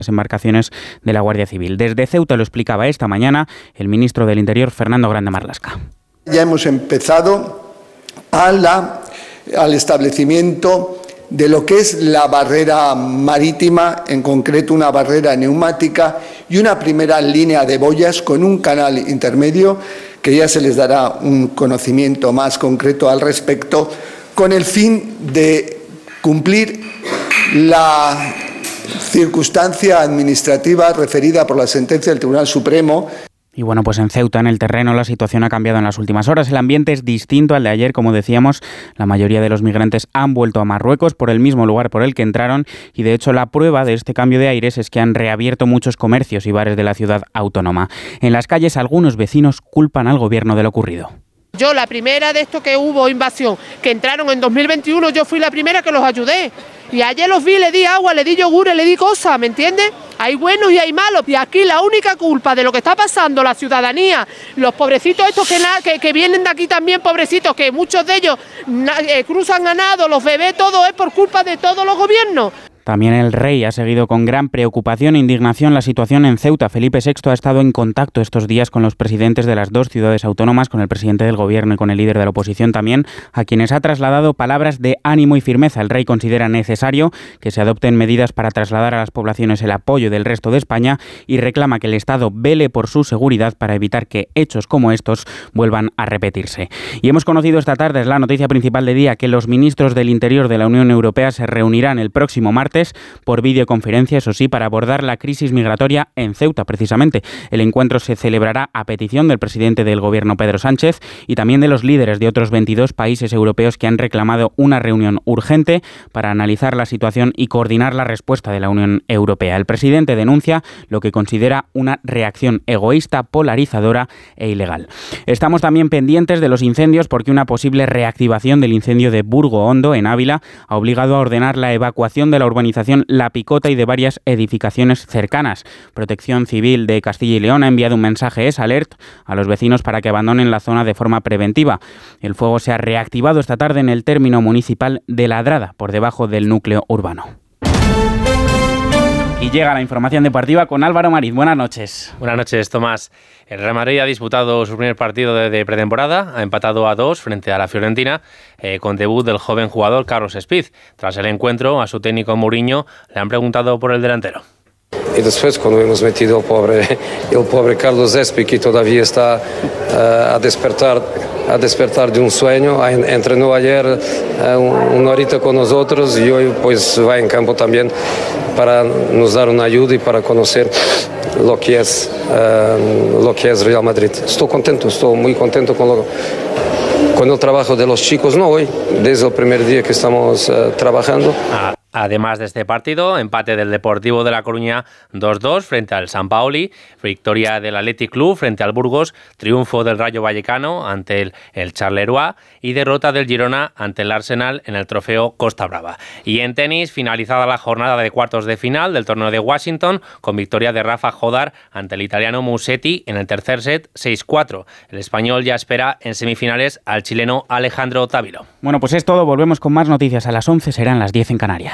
embarcaciones de la Guardia Civil. Desde Ceuta lo explicaba esta mañana el ministro del Interior, Fernando Grande Marlaska. Ya hemos empezado al establecimiento de lo que es la barrera marítima, en concreto una barrera neumática y una primera línea de boyas con un canal intermedio que ya se les dará un conocimiento más concreto al respecto, con el fin de cumplir la circunstancia administrativa referida por la sentencia del Tribunal Supremo. Y bueno, pues en Ceuta, en el terreno, la situación ha cambiado en las últimas horas. El ambiente es distinto al de ayer, como decíamos. La mayoría de los migrantes han vuelto a Marruecos por el mismo lugar por el que entraron y, de hecho, la prueba de este cambio de aires es que han reabierto muchos comercios y bares de la ciudad autónoma. En las calles, algunos vecinos culpan al gobierno de lo ocurrido. Yo, la primera de esto que hubo invasión, que entraron en 2021, yo fui la primera que los ayudé. Y ayer los vi, le di agua, le di yogures, le di cosas, ¿me entiendes? Hay buenos y hay malos. Y aquí la única culpa de lo que está pasando la ciudadanía, los pobrecitos estos que vienen de aquí también, pobrecitos, que muchos de ellos cruzan a nado, los bebés, todo es por culpa de todos los gobiernos. También el rey ha seguido con gran preocupación e indignación la situación en Ceuta. Felipe VI ha estado en contacto estos días con los presidentes de las dos ciudades autónomas, con el presidente del gobierno y con el líder de la oposición también, a quienes ha trasladado palabras de ánimo y firmeza. El rey considera necesario que se adopten medidas para trasladar a las poblaciones el apoyo del resto de España y reclama que el Estado vele por su seguridad para evitar que hechos como estos vuelvan a repetirse. Y hemos conocido esta tarde, es la noticia principal del día, que los ministros del Interior de la Unión Europea se reunirán el próximo martes por videoconferencia, eso sí, para abordar la crisis migratoria en Ceuta, precisamente. El encuentro se celebrará a petición del presidente del gobierno, Pedro Sánchez, y también de los líderes de otros 22 países europeos que han reclamado una reunión urgente para analizar la situación y coordinar la respuesta de la Unión Europea. El presidente denuncia lo que considera una reacción egoísta, polarizadora e ilegal. Estamos también pendientes de los incendios porque una posible reactivación del incendio de Burgo Hondo, en Ávila, ha obligado a ordenar la evacuación de la urbanización La Picota y de varias edificaciones cercanas. Protección Civil de Castilla y León ha enviado un mensaje alert a los vecinos para que abandonen la zona de forma preventiva. El fuego se ha reactivado esta tarde en el término municipal de Ladrada, por debajo del núcleo urbano. Y llega la información deportiva con Álvaro Mariz. Buenas noches. Buenas noches, Tomás. El Real Madrid ha disputado su primer partido de pretemporada, ha empatado a 2 frente a la Fiorentina, con debut del joven jugador Carlos Spiz. Tras el encuentro, a su técnico Mourinho le han preguntado por el delantero. Y después, cuando hemos metido el pobre Carlos Spiz, que todavía está a despertar de un sueño, entrenó ayer una horita con nosotros y hoy pues va en campo también para nos dar una ayuda y para conocer lo que es Real Madrid. Estoy muy contento con el trabajo de los chicos, no hoy, desde el primer día que estamos trabajando. Además de este partido, empate del Deportivo de La Coruña 2-2 frente al San Paoli, victoria del Athletic Club frente al Burgos, triunfo del Rayo Vallecano ante el Charleroi y derrota del Girona ante el Arsenal en el trofeo Costa Brava. Y en tenis, finalizada la jornada de cuartos de final del torneo de Washington con victoria de Rafa Jodar ante el italiano Musetti en el tercer set 6-4. El español ya espera en semifinales al chileno Alejandro Távilo. Bueno, pues es todo. Volvemos con más noticias a las 11, serán las 10 en Canarias.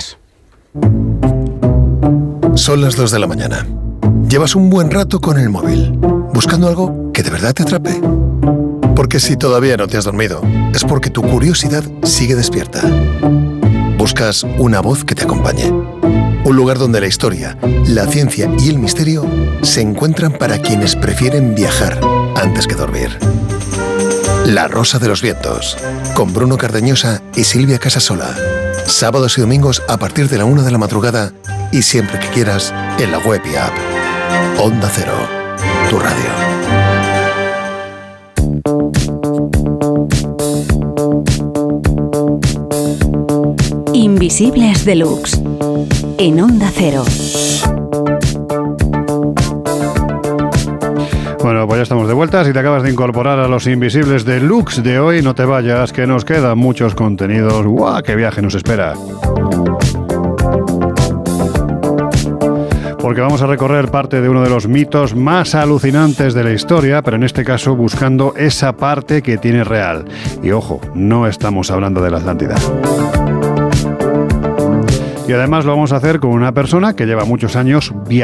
Son las 2 de la mañana. Llevas un buen rato con el móvil, buscando algo que de verdad te atrape. Porque si todavía no te has dormido, es porque tu curiosidad sigue despierta. Buscas una voz que te acompañe. Un lugar donde la historia, la ciencia y el misterio se encuentran para quienes prefieren viajar antes que dormir. La Rosa de los Vientos, con Bruno Cardeñosa y Silvia Casasola. Sábados y domingos a partir de la 1 de la madrugada y siempre que quieras en la web y app. Onda Cero, tu radio. Invisibles Deluxe, en Onda Cero. Bueno, pues ya estamos de vuelta. Si te acabas de incorporar a los Invisibles Deluxe de hoy, no te vayas, que nos quedan muchos contenidos. ¡Guau! ¡Qué viaje nos espera! Porque vamos a recorrer parte de uno de los mitos más alucinantes de la historia, pero en este caso buscando esa parte que tiene real. Y ojo, no estamos hablando de la Atlántida. Y además lo vamos a hacer con una persona que lleva muchos años viajando.